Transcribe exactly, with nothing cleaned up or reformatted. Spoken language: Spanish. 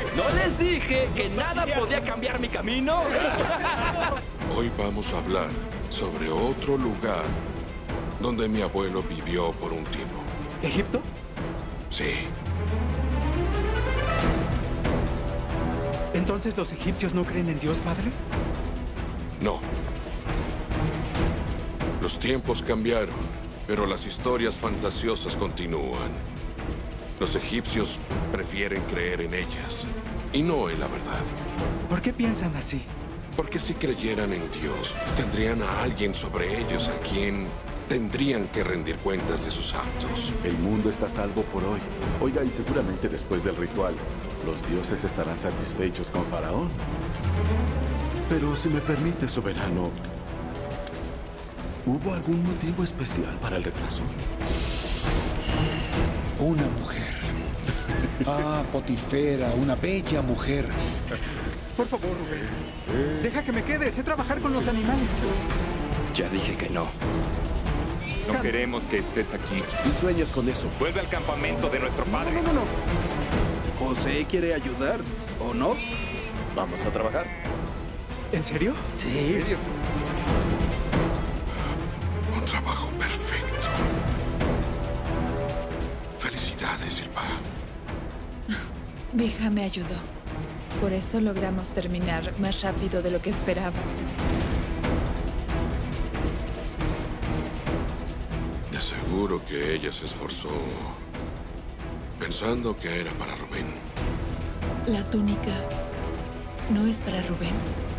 ¿No les dije que nada podía cambiar mi camino? Hoy vamos a hablar sobre otro lugar donde mi abuelo vivió por un tiempo. ¿Egipto? Sí. ¿Entonces los egipcios no creen en Dios, padre? No. Los tiempos cambiaron, pero las historias fantasiosas continúan. Los egipcios prefieren creer en ellas y no en la verdad. ¿Por qué piensan así? Porque si creyeran en Dios, tendrían a alguien sobre ellos a quien tendrían que rendir cuentas de sus actos. El mundo está a salvo por hoy. Oiga, y seguramente después del ritual, los dioses estarán satisfechos con Faraón. Pero si me permite, soberano, ¿hubo algún motivo especial para el retraso? Una mujer. Ah, Potifera, una bella mujer. Por favor, Rubén. Deja que me quede. Sé trabajar con los animales. Ya dije que no. No Cam- queremos que estés aquí. ¿Y sueñas con eso? Vuelve al campamento de nuestro No, padre. no, no, no. José quiere ayudar, ¿o no? Vamos a trabajar. ¿En serio? Sí. Un trabajo perfecto. Felicidades, Silpa. Vija me ayudó. Por eso logramos terminar más rápido de lo que esperaba. De seguro que ella se esforzó pensando que era para Rubén. La túnica no es para Rubén.